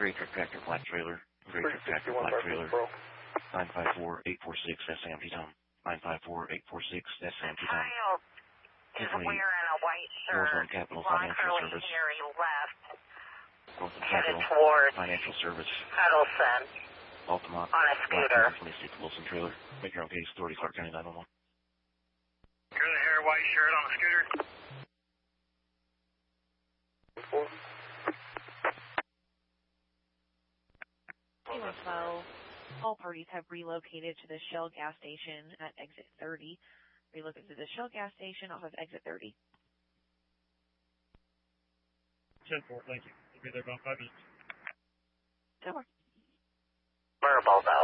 Great truck tractor flat trailer. Great truck tractor flat trailer. 954-846, that's Sam T. Tom. 954-846, that's Sam T. Tom. Is wearing a white shirt, Northland Capital Financial Service. hair, he left, Northland headed Capital towards Financial Service. Huddleston Altamont. on a scooter. 26 Wilson trailer. Make your own case. Authority Clark County 911. Curly hair, white shirt on the scooter. Anyway, 12. All parties have relocated to the Shell gas station at exit 30. Relocated to the Shell gas station off of exit 30. 10-4, thank you. We'll be there about 5 minutes. Don't worry. Verbal, though.